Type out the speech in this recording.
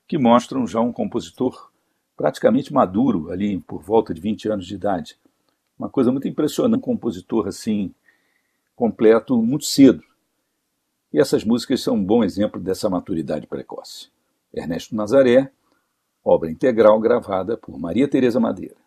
que mostram já um compositor praticamente maduro, ali por volta de 20 anos de idade. Uma coisa muito impressionante, um compositor assim, completo, muito cedo. E essas músicas são um bom exemplo dessa maturidade precoce. Ernesto Nazaré, obra integral gravada por Maria Tereza Madeira.